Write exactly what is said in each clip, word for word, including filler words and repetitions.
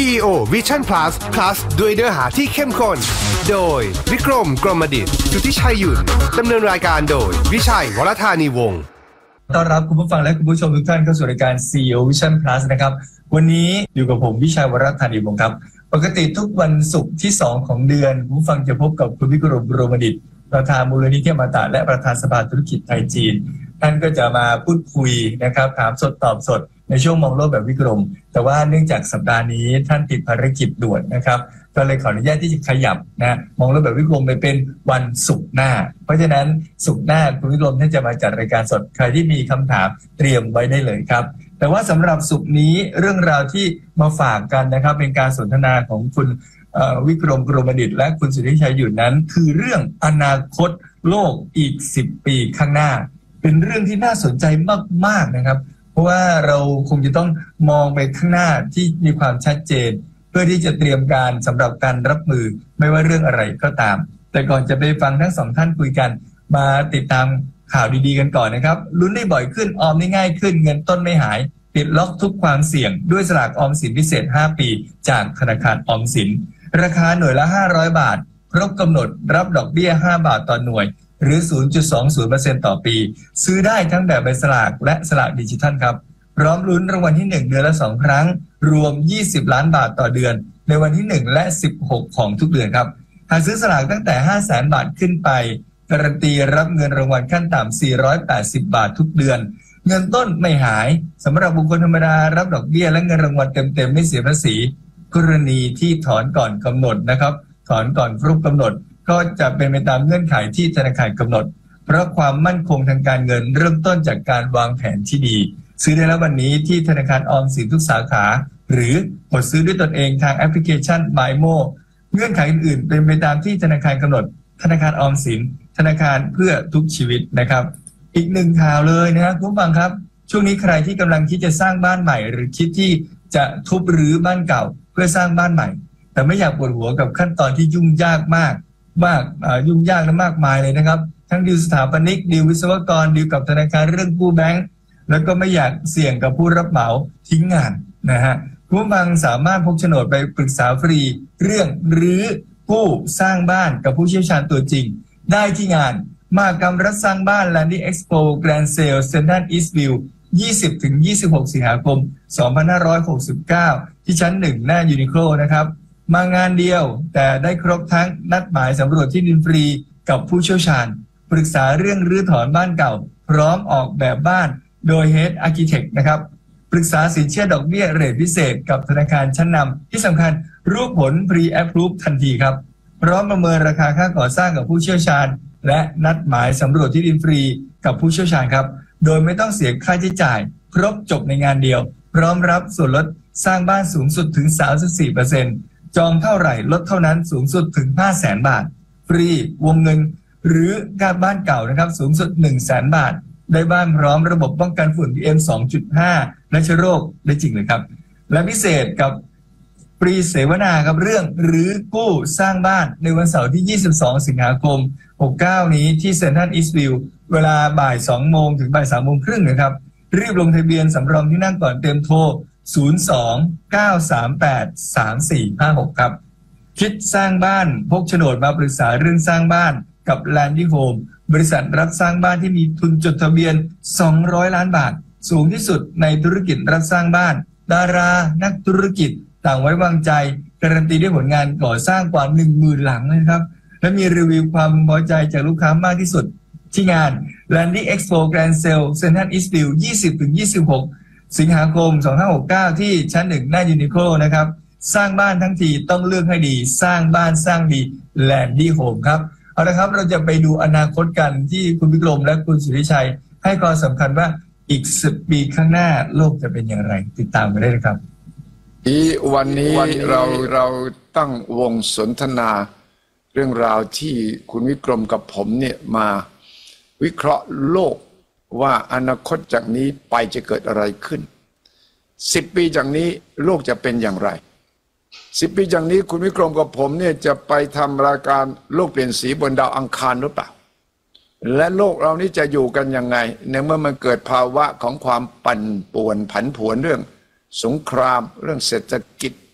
ซี อี โอ Vision Plus Plus ด้วยเนื้อหาที่เข้มข้นโดยวิกรมกรมดิษฐ์สุทธิชัยหยุ่นดำเนินรายการโดยวิชัยวรธานีวงศ์ต้อนรับคุณผู้ฟังและคุณผู้ชมทุกท่านเข้าสู่รายการ ซี อี โอ Vision Plus นะครับวันนี้อยู่กับผมวิชัยวรธานีวงศ์ครับปกติทุกวันศุกร์ที่สองของเดือนคุณผู้ฟังจะพบกับคุณวิกรมกรมดิษฐ์ประธานมูลนิธิอมตะและประธานสภาธุรกิจไทยจีนท่านก็จะมาพูดคุยนะครับถามสดตอบสดในช่วงมองโลกแบบวิกรมแต่ว่าเนื่องจากสัปดาห์นี้ท่านติดภารกิจด่วนนะครับก็เลยขออนุญาตที่จะขยับนะมองโลกแบบวิกรมไปเป็นวันศุกร์หน้าเพราะฉะนั้นศุกร์หน้าคุณวิกรมท่านจะมาจัดรายการสดใครที่มีคำถามเตรียมไว้ได้เลยครับแต่ว่าสำหรับศุกร์นี้เรื่องราวที่มาฝากกันนะครับเป็นการสนทนาของคุณวิกรมกรมดิษฐ์และคุณสุทธิชัยหยุ่นนั้นคือเรื่องอนาคตโลกอีกสิบปีข้างหน้าเป็นเรื่องที่น่าสนใจมากๆนะครับเพราะว่าเราคงจะต้องมองไปข้างหน้าที่มีความชัดเจนเพื่อที่จะเตรียมการสำหรับการรับมือไม่ว่าเรื่องอะไรก็ตามแต่ก่อนจะไปฟังทั้งสองท่านคุยกันมาติดตามข่าวดีๆกันก่อนนะครับลุ้นได้บ่อยขึ้นออมได้ง่ายขึ้นเงินต้นไม่หายปิดล็อกทุกความเสี่ยงด้วยสลากออมสินพิเศษห้าปีจากธนาคารออมสินราคาหน่วยละห้าร้อยบาทครบกำหนดรับดอกเบี้ยห้าบาทต่อหน่วยหรือ ศูนย์จุดสองศูนย์เปอร์เซ็นต์ ต่อปีซื้อได้ทั้งแบบใบสลากและสลากดิจิทัลครับพร้อมลุ้นรางวัลที่หนึ่งเดือนละสองครั้งรวมยี่สิบล้านบาทต่อเดือนในวันที่หนึ่งและสิบหกของทุกเดือนครับหากซื้อสลากตั้งแต่ ห้าแสน บาทขึ้นไปการันตีรับเงินรางวัลขั้นต่ำสี่ร้อยแปดสิบบาททุกเดือนเงินต้นไม่หายสำหรับบุคคลธรรมดารับดอกเบี้ยและเงินรางวัลเต็มๆไม่เสียภาษีกรณีที่ถอนก่อนกำหนดนะครับถอนก่อนครบกำหนดก็จะเป็นไปตามเงื่อนไขที่ธนาคารกำหนดเพราะความมั่นคงทางการเงินเริ่มต้นจากการวางแผนที่ดีซื้อได้แล้ววันนี้ที่ธนาคารออมสินทุกสาขาหรือกดซื้อด้วยตนเองทางแอปพลิเคชัน มายโม เงื่อนไขอื่นๆเป็นไปตามที่ธนาคารกำหนดธนาคารออมสินธนาคารเพื่อทุกชีวิตนะครับอีกหนึ่งข่าวเลยนะครับคุณผู้ฟังครับช่วงนี้ใครที่กำลังคิดจะสร้างบ้านใหม่หรือคิดที่จะทุบรื้อบ้านเก่าเพื่อสร้างบ้านใหม่แต่ไม่อยากปวดหัวกับขั้นตอนที่ยุ่งยากมากมากยุ่งยากและมากมายเลยนะครับทั้งดีลสถาปนิกดีลวิศวกรดีลกับธนาคารเรื่องกู้แบงก์แล้วก็ไม่อยากเสี่ยงกับผู้รับเหมาทิ้งงานนะฮะคุณผู้ฟังสามารถพกโฉนดไปปรึกษาฟรีเรื่องรื้อกู้สร้างบ้านกับผู้เชี่ยวชาญตัวจริงได้ที่งานมหกรรมรัฐสร้างบ้าน Landing Expo Grand Sale Central Eastview ยี่สิบถึงยี่สิบหก สิงหาคม สองพันห้าร้อยหกสิบเก้า ที่ชั้นหนึ่งหน้ายูนิโคลนะครับมางานเดียวแต่ได้ครบทั้งนัดหมายสำรวจที่ดินฟรีกับผู้เชี่ยวชาญปรึกษาเรื่องรื้อถอนบ้านเก่าพร้อมออกแบบบ้านโดย Head Architect นะครับปรึกษาสินเชื่อดอกเบี้ยเรทพิเศษกับธนาคารชั้นนำที่สำคัญรู้ผล Pre-Approve ทันทีครับพร้อมประเมินราคาค่าก่อสร้างกับผู้เชี่ยวชาญและนัดหมายสำรวจที่ดินฟรีกับผู้เชี่ยวชาญครับโดยไม่ต้องเสียค่าใช้จ่ายครบจบในงานเดียวพร้อมรับส่วนลดสร้างบ้านสูงสุดถึง สามสิบสี่เปอร์เซ็นต์ จองเท่าไหร่ลดเท่านั้นสูงสุดถึง ห้าแสน บาทฟรีวงเงินหรือการบ้านเก่านะครับสูงสุด หนึ่งแสน บาทได้บ้านพร้อมระบบป้องกันฝุ่น พี เอ็ม สองจุดห้า และเชื้อโรคได้จริงเลยครับและพิเศษกับปรีเสวนาครับเรื่องหรือกู้สร้างบ้านในวันเสาร์ที่ยี่สิบสองสิงหาคมหกสิบเก้านี้ที่เซ็นทรัลอีสต์วิวเวลาบ่ายสองโมงถึงบ่ายสามโมงครึ่งนะครับรีบลงทะเบียนสำรองที่นั่งก่อนเต็มโทรศูนย์ สอง เก้า สาม แปด สาม สี่ ห้า หกครับคิดสร้างบ้านพกโฉนดมาปรึกษาเรื่องสร้างบ้านกับ Landing Home บริษัทรับสร้างบ้านที่มีทุนจดทะเบียนสองร้อยล้านบาทสูงที่สุดในธุรกิจรับสร้างบ้านดารานักธุรกิจต่างไว้วางใจการันตีด้วยผลงานก่อสร้างกว่า หนึ่งหมื่น หลังนะครับและมีรีวิวความพอใจจากลูกค้ามากที่สุดที่งาน Landing Expo Grand Sale Central Eastview ยี่สิบถึงยี่สิบหก สิงหาคม สองพันห้าร้อยหกสิบเก้า ที่ชั้นหนึ่งหน้ายูนิโคลนะครับสร้างบ้านทั้งทีต้องเลือกให้ดีสร้างบ้านสร้างดี Landing Home ครับเอาละครับเราจะไปดูอนาคตกันที่คุณวิกรมและคุณสุทธิชัยให้ความสำคัญว่าอีกสิบปีข้างหน้าโลกจะเป็นอย่างไรติดตามกันได้เลยครับอีวันนี้เราเราตั้งวงสนทนาเรื่องราวที่คุณวิกรมกับผมเนี่ยมาวิเคราะห์โลกว่าอนาคตจากนี้ไปจะเกิดอะไรขึ้นสิบปีจากนี้โลกจะเป็นอย่างไรสิบปีจากนี้คุณวิกรมกับผมเนี่ยจะไปทำรายการโลกเปลี่ยนสีบนดาวอังคารหรือเปล่าและโลกเรานี้จะอยู่กันยังไงในเมื่อมันเกิดภาวะของความปั่นป่วนผันผวนเรื่องสงครามเรื่องเศรษฐกิจ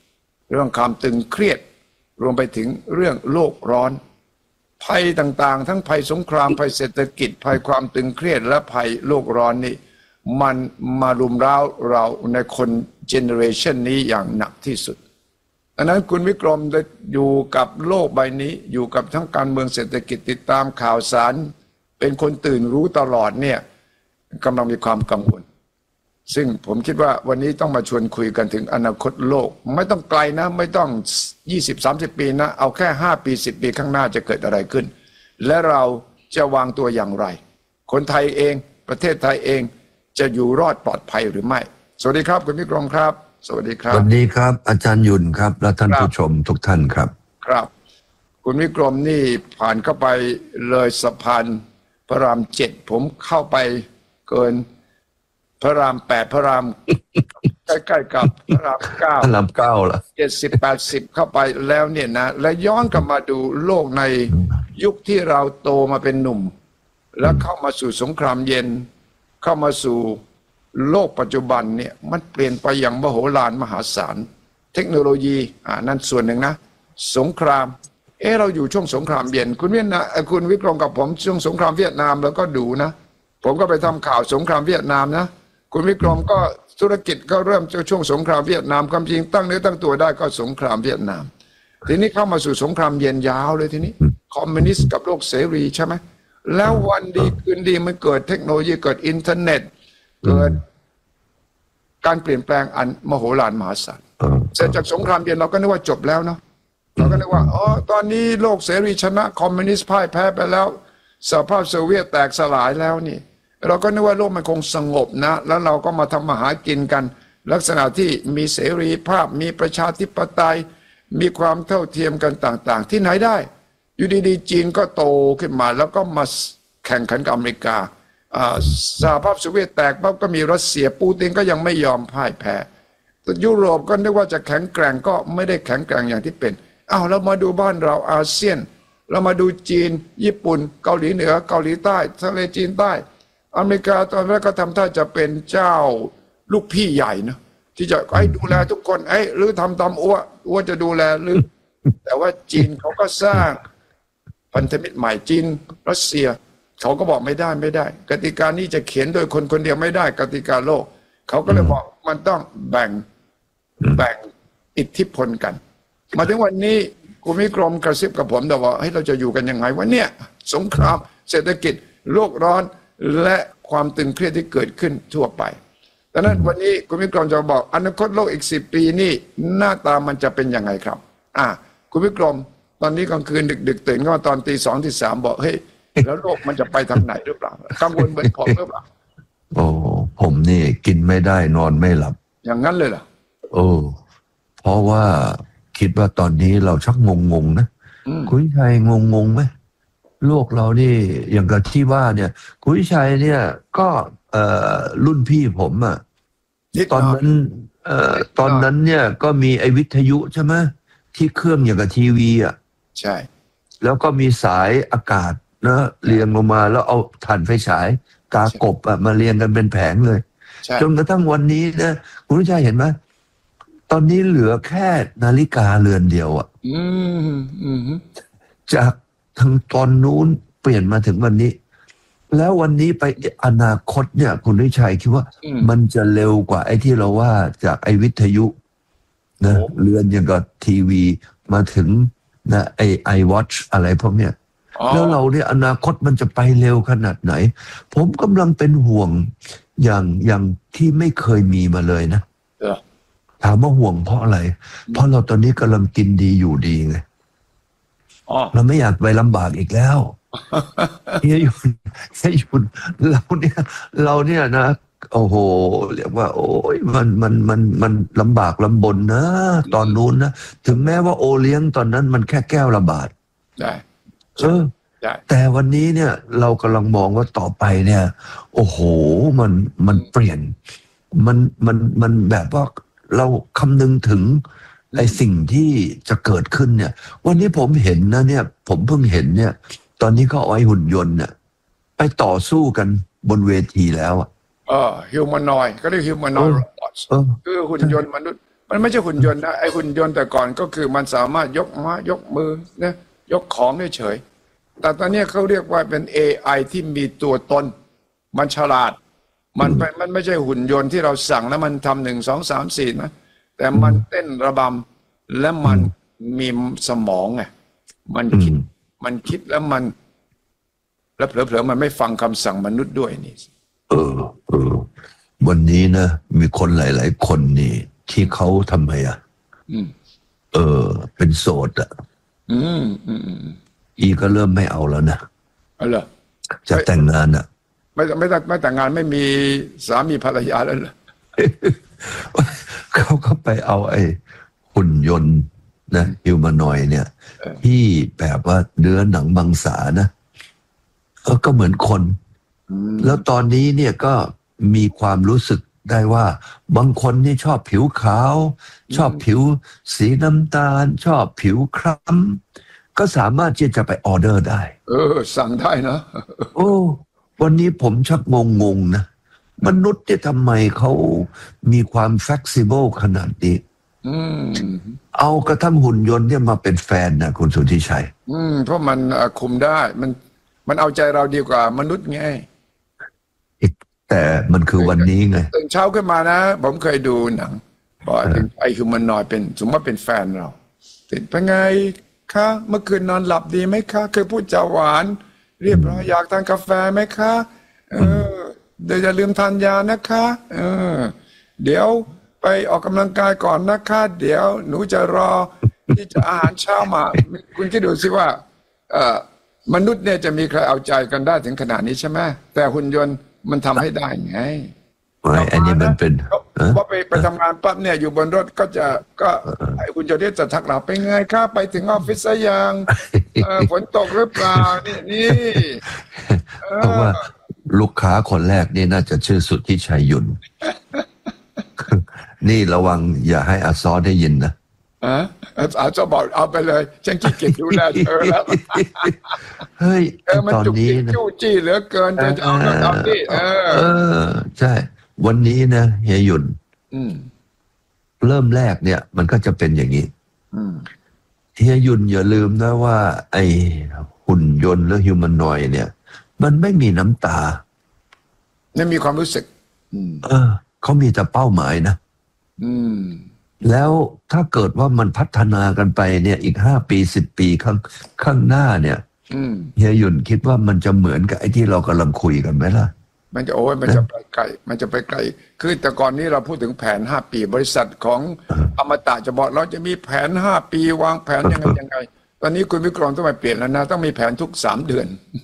เรื่องความตึงเครียดรวมไปถึงเรื่องโลกร้อนภัยต่างๆทั้งภัยสงครามภัยเศรษฐกิจภัยความตึงเครียดและภัยโลกร้อนนี่มันมารุมเร้าเราในคนเจเนอเรชันนี้อย่างหนักที่สุดดังนั้นคุณวิกรมได้อยู่กับโลกใบนี้อยู่กับทั้งการเมืองเศรษฐกิจติดตามข่าวสารเป็นคนตื่นรู้ตลอดเนี่ยกำลังมีความกังวลซึ่งผมคิดว่าวันนี้ต้องมาชวนคุยกันถึงอนาคตโลกไม่ต้องไกลนะไม่ต้อง ยี่สิบ สามสิบ ปีนะเอาแค่ห้าปีสิบปีข้างหน้าจะเกิดอะไรขึ้นและเราจะวางตัวอย่างไรคนไทยเองประเทศไทยเองจะอยู่รอดปลอดภัยหรือไม่สวัสดีครับคุณวิกรมครับสวัสดีครับสวัสดีครับอาจารย์ยุนครับและท่านผู้ชมทุกท่านครับครับคุณวิกรมนี่ผ่านเข้าไปเลยสะพานพระรามเจ็ดผมเข้าไปเกินพระรามแปดพระรามใกล้ๆกับพระรามเก้าพระรามเก้าล่ะเจ็ดสิบแปดสิบเข้าไปแล้วเนี่ยนะและย้อนกลับมาดูโลกในยุคที่เราโตมาเป็นหนุ่มแล้วเข้ามาสู่สงครามเย็นเข้ามาสู่โลกปัจจุบันเนี่ยมันเปลี่ยนไปอย่างมโหฬารมหาศาลเทคโนโลยีอ่านั่นส่วนหนึ่งนะสงครามเออเราอยู่ช่วงสงครามเย็นคุณเวียดนามคุณวิกรมกับผมช่วงสงครามเวียดนามแล้วก็ดูนะผมก็ไปทำข่าวสงครามเวียดนามนะคุณวิกรมก็ธุรกิจก็เริ่มจากช่วงสงครามเวียดนามความจริงตั้งเนื้อตั้งตัวได้ก็สงครามเวียดนามทีนี้เข้ามาสู่สงครามเย็นยาวเลยทีนี้คอมมิวนิสต์กับโลกเสรีใช่ไหมแล้ววันดีคืนดีมันเกิดเทคโนโลยีเกิดอินเทอร์เน็ตเกิดการเปลี่ยนแปลงอันมโหฬารมหาศาลเสร็จจากสงครามเย็นเราก็นึกว่าจบแล้วเนาะเราก็นึกว่าอ๋อตอนนี้โลกเสรีชนะคอมมิวนิสต์พ่ายแพ้ไปแล้วสหภาพโซเวียตแตกสลายแล้วนี่เราก็นึกว่าโลกมันคงสงบนะแล้วเราก็มาทำมาหากินกันลักษณะที่มีเสรีภาพมีประชาธิปไตยมีความเท่าเทียมกันต่างๆที่ไหนได้อยู่ดีๆจีนก็โตขึ้นมาแล้วก็มาแข่งขันกับอเมริกาสหภาพโซเวียตแตกปั๊บก็มีรัสเซียปูตินก็ยังไม่ยอมพ่ายแพ้ยุโรปก็นึกว่าจะแข็งแกร่งก็ไม่ได้แข็งแกร่งอย่างที่เป็นอ้าวเรามาดูบ้านเราอาเซียนเรามาดูจีนญี่ปุ่นเกาหลีเหนือเกาหลีใต้ทะเลจีนใต้อเมริกาตอนแรกก็ทำท่าจะเป็นเจ้าลูกพี่ใหญ่นะที่จะไอ้ดูแลทุกคนไอ้หรือทำตามอ้วอ้วจะดูแลหรือแต่ว่าจีนเขาก็สร้างพันธมิตรใหม่จีนรัสเซียเขาก็บอกไม่ได้ไม่ได้กติกานี้จะเขียนโดยคนคนเดียวไม่ได้กติกาโลกเขาก็เลยบอกมันต้องแบ่งแบ่งอิทธิพลกันมาถึงวันนี้คุณวิกรมกระซิบกับผมแต่ว่าให้เราจะอยู่กันยังไงวันเนี้ยสงครามเศรษฐกิจโลกร้อนและความตึงเครียดที่เกิดขึ้นทั่วไปดังนั้นวันนี้คุณวิกรมจะบอกอนาคตโลกอีกสิบปีนี่หน้าตามันจะเป็นยังไงครับอ่าคุณวิกรมตอนนี้กลางคืนดึกๆตื่นก็มาตอนตีสองตีสามบอกเฮ้ยแล้วโลกมันจะไปทางไหนหรือเปล่ากังวลเหมือนผมหรือเปล่าโอ้ผมนี่กินไม่ได้นอนไม่หลับอย่างนั้นเลยเหรอโอ้เพราะว่าคิดว่าตอนนี้เราชักงงๆนะคุณชัยงงๆไหมโลกเรานี่อย่างกับที่ว่าเนี่ยคุณชัยเนี่ยก็เอ่อรุ่นพี่ผมอ่ะตอนนั้นเอ่อตอนนั้นเนี่ยก็มีไอ้วิทยุใช่ไหมที่เครื่องอย่างกับทีวีอ่ะใช่แล้วก็มีสายอากาศนะเรียงลงมาแล้วเอาถ่านไฟฉายกากบอ่ะมาเรียงกันเป็นแผงเลยจนกระทั่งวันนี้นะคุณชัยเห็นไหมตอนนี้เหลือแค่นาฬิกาเรือนเดียวอ่ะจากทางตอนนู้นเปลี่ยนมาถึงวันนี้แล้ววันนี้ไปอนาคตเนี่ยคุณวิชัยคิดว่ามันจะเร็วกว่าไอ้ที่เราว่าจากไอ้วิทยุนะเรือนอย่างกับทีวีมาถึงนะไอ้ไอวอชอะไรพวกเนี้ยแล้วเราเนี่ยอนาคตมันจะไปเร็วขนาดไหนผมกำลังเป็นห่วงอย่างอย่างที่ไม่เคยมีมาเลยนะถามว่าห่วงเพราะอะไรเพราะเราตอนนี้กำลังกินดีอยู่ดีไงเราไม่อยากไปลำบากอีกแล้วเฮียยุนเฮียยุนเราเนี่ยเราเนี่ยนะโอ้โหเรียกว่าโอ้ยมันมันมันมันลำบากลำบนนะตอนนู้นนะถึงแม้ว่าโอเลี้ยงตอนนั้นมันแค่แก้วละบาทได้เออแต่วันนี้เนี่ยเรากำลังมองว่าต่อไปเนี่ยโอ้โหมันมันเปลี่ยนมันมันมันแบบว่าเราคำนึงถึงไอ้สิ่งที่จะเกิดขึ้นเนี่ยวันนี้ผมเห็นนะเนี่ยผมเพิ่งเห็นเนี่ยตอนนี้เขาเอาไอ้หุ่นยนต์เนี่ยไปต่อสู้กันบนเวทีแล้วอ่ะเออฮิวแมนนอยด์ก็เรียกฮิวแมนนอยด์โรบอทคือหุ่นยนต์มนุษย์มันไม่ใช่หุ่นยนต์นะไอ้หุ่นยนต์แต่ก่อนก็คือมันสามารถยกม้ายกมือนะยกของได้เฉยแต่ตอนนี้เขาเรียกว่าเป็น เอ ไอ ที่มีตัวตนมันฉลาดมันมันไม่ใช่หุ่นยนต์ที่เราสั่งแล้วมันทำหนึ่งสองสามสี่นะแต่มันเต้นระบำและมันมีสมองไงมันคิดมันคิดแล้วมันแล้วเผลอๆมันไม่ฟังคำสั่งมนุษย์ด้วยนี่เออเออวันนี้นะมีคนหลายๆคนนี่ที่เขาทำไมอ่ะเออเป็นโสดอ่ะอืมอืมอีก็เริ่มไม่เอาแล้วนะอ๋อเหรอจะแต่งงานอ่ะไม่ไม่ไม่แต่งงานไม่มีสามีภรรยาแล้วเหรอเขาก็ไปเอาไอ้หุ่นยนต์นะฮิวแมนอยด์เนี่ยที่แบบว่าเนื้อหนังมังสานะเออก็เหมือนคนแล้วตอนนี้เนี่ยก็มีความรู้สึกได้ว่าบางคนนี่ชอบผิวขาวชอบผิวสีน้ำตาลชอบผิวคล้ำก็สามารถที่จะไปออเดอร์ได้เออสั่งได้นะโอ้วันนี้ผมชักงงๆนะมนุษย์เนี่ยทำไมเขามีความ flexible ขนาดนี้เอากระทั่งหุ่นยนต์เนี่ยมาเป็นแฟนนะคุณสุทธิชัยอืมเพราะมันคุมได้มันมันเอาใจเราดีกว่ามนุษย์ไงแต่มันคือวันนี้ไงตื่นเช้าขึ้นมานะผมเคยดูหนังบอกไอ้ฮิวแมนอยด์เป็นสมมติว่าเป็นแฟนเราตื่นเป็นไงคะเมื่อคืนนอนหลับดีไหมคะเคยพูดจาหวานเรียบร้อยอยากทานกาแฟไหมคะเออเดี๋ยวอย่าลืมทานยานะคะเออเดี๋ยวไปออกกำลังกายก่อนนะคะเดี๋ยวหนูจะรอที่จะอาหารเช้ามาคุณคิดดูสิว่าเอ่อมนุษย์เนี่ยจะมีใครเอาใจกันได้ถึงขนาดนี้ใช่ไหมแต่หุ่นยนต์มันทำให้ได้ไงไม่อันนี้มันเป็นพอไปไปทำงานปั๊บเนี่ยอยู่บนรถก็จะก็ไอ้คุณจะเรียกจะทักเราไปไงครับไปถึงออฟฟิศยังฝนตกหรือเปล่านี่นี่เพราะว่าลูกค้าคนแรกนี่น่าจะชื่อสุทธิชัยยุนนี่ระวังอย่าให้อาซอได้ยินนะอ่ะอาจจะบอกเอาไปเลยฉันขี้เกียจดูแลเธอแล้วเฮ้ยตอนนี้นะจู้จี้เหลือเกินเธอจะเอาแล้วเอาดิเออใช่วันนี้นะเฮียยุนเริ่มแรกเนี่ยมันก็จะเป็นอย่างนี้เฮียยุนอย่าลืมนะว่าไอ้หุ่นยนต์หรือฮิวแมนอยด์เนี่ยมันไม่มีน้ำตาไม่มีความรู้สึกเออเขามีแต่เป้าหมายนะแล้วถ้าเกิดว่ามันพัฒนากันไปเนี่ยอีกห้าปีสิบปีข้างข้างหน้าเนี่ยเฮียยุนคิดว่ามันจะเหมือนกับไอ้ที่เรากำลังคุยกันไหมล่ะมันจะโอ้ยมันจะไปไกลมันจะไปไกลคือแต่ก่อนนี้เราพูดถึงแผนห้าปีบริษัทของอมตะจะบอกเราจะมีแผนห้าปีวางแผนยังไงยังไงตอนนี้คุณวิกรมต้องไปเปลี่ยนแล้วนะต้องมีแผนทุกสามเดือน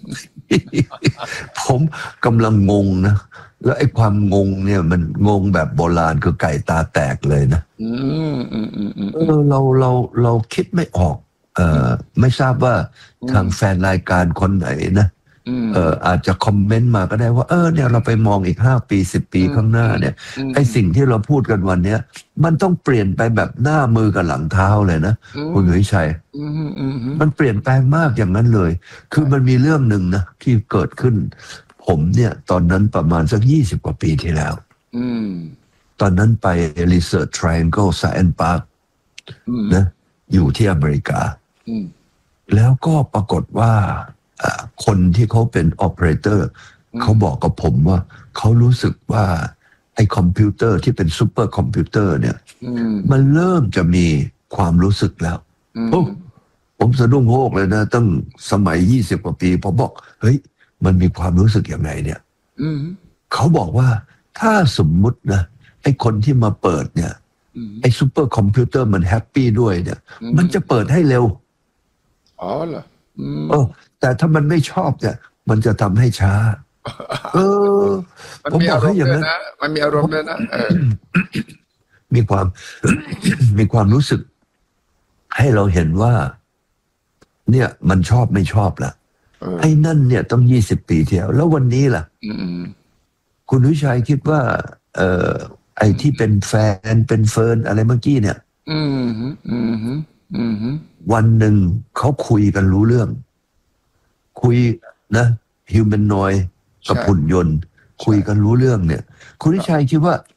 ผมกำลังงงนะแล้วไอ้ความงงเนี่ยมันงงแบบโบราณคือไก่ตาแตกเลยนะอืมอืมอืมอืมเออเราเราเราคิดไม่ออกเอ่อไม่ทราบว่าทางแฟนรายการคนไหนนะเอออาจจะคอมเมนต์มาก็ได้ว่าเออเนี่ยเราไปมองอีกห้าปีสิบปีข้างหน้าเนี่ยไอ้สิ่งที่เราพูดกันวันเนี้ยมันต้องเปลี่ยนไปแบบหน้ามือกับหลังเท้าเลยนะคุณวิชัยมันเปลี่ยนแปลงมากอย่างนั้นเลยคือมันมีเรื่องหนึ่งนะที่เกิดขึ้นผมเนี่ยตอนนั้นประมาณสักยี่สิบกว่าปีที่แล้วตอนนั้นไป Research Triangle Science Park นะอยู่ที่อเมริกาแล้วก็ปรากฏว่าคนที่เขาเป็นออเปอเรเตอร์เขาบอกกับผมว่าเขารู้สึกว่าไอ้คอมพิวเตอร์ที่เป็นซูเปอร์คอมพิวเตอร์เนี่ยมันเริ่มจะมีความรู้สึกแล้วโอ้ผมสะดุ้งโฮกเลยนะตั้งสมัยยี่สิบกว่าปีผมบอกเฮ้ยมันมีความรู้สึกอย่างไรเนี่ยเขาบอกว่าถ้าสมมุตินะไอ้คนที่มาเปิดเนี่ยไอ้ซูเปอร์คอมพิวเตอร์มันแฮปปี้ด้วยเนี่ยมันจะเปิดให้เร็วอ๋อเหรอเออแต่ถ้ามันไม่ชอบเนี่ยมันจะทำให้ช้าเออผมบอกให้อย่างนั้นมันมีอารมณ์ด้วยนะมีความมีความรู้สึกให้เราเห็นว่าเนี่ยมันชอบไม่ชอบละไอ้นั่นเนี่ยต้องยี่สิบปีที่แล้วแล้ววันนี้ล่ะคุณวิชัยคิดว่าเอ่อไอ้ที่เป็นแฟนเป็นเฟิร์นอะไรเมื่อกี้เนี่ยวันหนึ่งเขาคุยกันรู้เรื่องคุยนะฮิวแมนนอยด์กับหุ่นยนต์คุยกันรู้เรื่องเนี่ยคุณวิชัยคิดว่า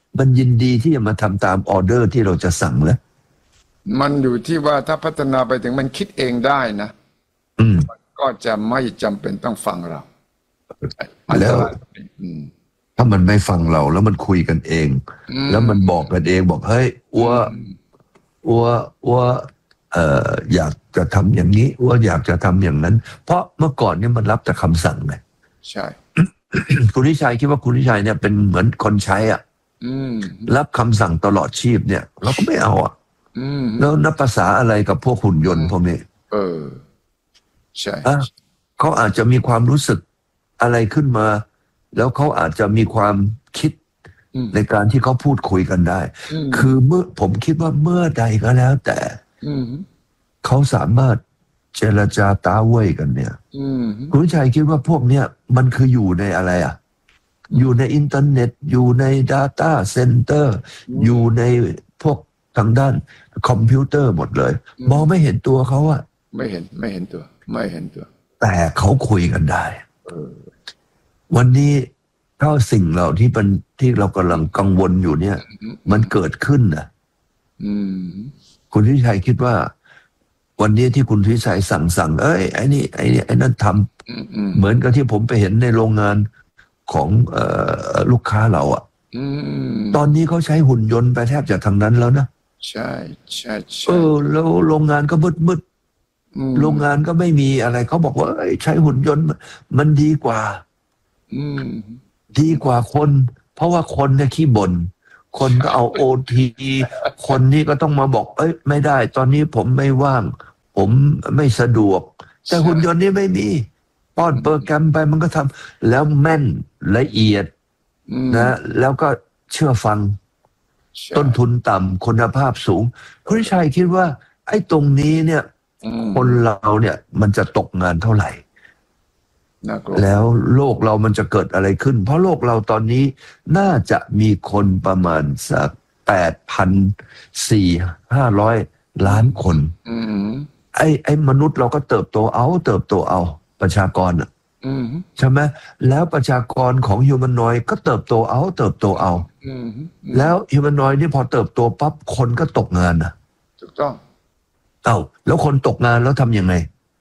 มันยินดีที่จะมาทำตามออเดอร์ที่เราจะสั่งแล้วมันอยู่ที่ว่าถ้าพัฒนาไปถึงมันคิดเองได้นะมันก็จะไม่จำเป็นต้องฟังเราแล้วถ้ามันไม่ฟังเราแล้วมันคุยกันเองแล้วมันบอกกันเองบอกเฮ้ยอัวอัวอัวเอ่ออยากจะทำอย่างนี้อัวอยากจะทำอย่างนั้นเพราะเมื่อก่อนเนี่ยมันรับแต่คำสั่งไงใช่คุณนิชัยคิดว่าคุณนิชัยเนี่ยเป็นเหมือนคนใช้อ่ะรับคำสั่งตลอดชีพเนี่ยเราก็ไม่เอาอ่ะแล้วนับภาษาอะไรกับพวกหุ่นยนต์พวกนี้เออใช่เขาอาจจะมีความรู้สึกอะไรขึ้นมาแล้วเขาอาจจะมีความคิดในการที่เขาพูดคุยกันได้คือเมื่อผมคิดว่าเมื่อใดก็แล้วแต่เขาสามารถเจรจาตาเว่ยกันเนี่ยคุณชัยคิดว่าพวกเนี้ยมันคืออยู่ในอะไรอ่ะอยู่ในอินเทอร์เน็ตอยู่ใน Data Center อยู่ในพวกทางด้านคอมพิวเตอร์หมดเลยมองไม่เห็นตัวเขาอะไม่เห็นไม่เห็นตัวไม่เห็นตัวแต่เขาคุยกันได้วันนี้ถ้าสิ่งเหล่าที่เป็นที่เรากำลังกังวลอยู่เนี่ยมันเกิดขึ้นนะคุณทิชัยคิดว่าวันนี้ที่คุณทิชัยสั่งสั่งเอ้ยไอ้นี่ไอ้นี่ไอ้นั่นทำเหมือนกับที่ผมไปเห็นในโรงงานของเอ่อลูกค้าเราอ่ะตอนนี้เขาใช้หุ่นยนต์ไปแทบจะทางนั้นแล้วนะใช่ใช่ใช่เออแล้วโรงงานก็มืดมืดโรงงานก็ไม่มีอะไรเขาบอกว่าใช้หุ่นยนต์มันดีกว่าดีกว่าคนเพราะว่าคนเนี่ยขี้บ่นคนก็เอาโอทีคนนี้ก็ต้องมาบอกเอ้ยไม่ได้ตอนนี้ผมไม่ว่างผมไม่สะดวกแต่หุ่นยนต์นี่ไม่มีป้อนโปรแกรมไปมันก็ทำแล้วแม่นละเอียดนะแล้วก็เชื่อฟังต้นทุนต่ำคุณภาพสูงคุณชัยคิดว่าไอ้ตรงนี้เนี่ยคนเราเนี่ยมันจะตกงานเท่าไหร่แล้วโลกเรามันจะเกิดอะไรขึ้นเพราะโลกเราตอนนี้น่าจะมีคนประมาณสักแปดพันสี่ห้าร้อยล้านคนไอ้ไอ้มนุษย์เราก็เติบโตเอาเติบโตเอาประชากรอ่ะใช่ไหมแล้วประชากรของฮิวแมนนอยด์ก็เติบโตเอาเติบโตเอาแล้วฮิวแมนนอยด์นี่พอเติบโตปั๊บคนก็ตกงานอ่ะถูกต้องเอ้าแล้วคนตกงานแล้วทำยังไง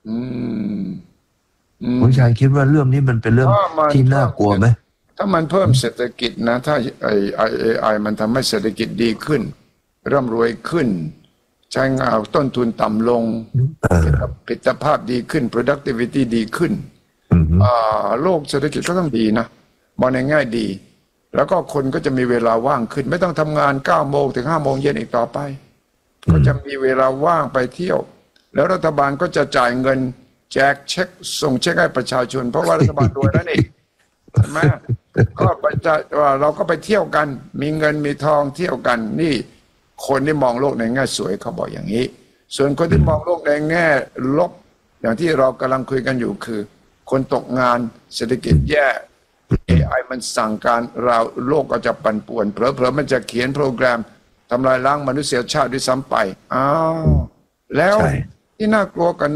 คุณชายคิดว่าเรื่องนี้มันเป็นเรื่องที่น่ากลัวไหมถ้ามันเพิ่มเศรษฐกิจนะถ้าไอไอเอไอมันทำให้เศรษฐกิจดีขึ้นร่ำรวยขึ้นใช้งานต้นทุนต่ำลงผลิตภาพดีขึ้น productivity ดีขึ้นโลกเศรษฐกิจก็ต้องดีนะมองในง่ายดีแล้วก็คนก็จะมีเวลาว่างขึ้นไม่ต้องทำงานเก้าโมงถึงห้าโมงเย็นอีกต่อไปก็จะมีเวลาว่างไปเที่ยวแล้วรัฐบาลก็จะจ่ายเงินแจกเช็คส่งเช็คให้ประชาชนเพราะว่ารัฐบาลรวยแล้วนี่ใช่ไหมก็ประชาว่าเราก็ไปเที่ยวกันมีเงินมีทองเที่ยวกันนี่คนที่มองโลกในแง่สวยเขาบอกอย่างนี้ส่วนคนที่มองโลกในแง่ลบอย่างที่เรากำลังคุยกันอยู่คือคนตกงานเศรษฐกิจแย่ เอ ไอ มันสั่งการเราโลกก็จะปั่นป่วนเผลอๆมันจะเขียนโปรแกรมทำลายล้างมนุษยชาติด้วยซ้ำไปอ้าวแล้วที่น่ากลัวกัน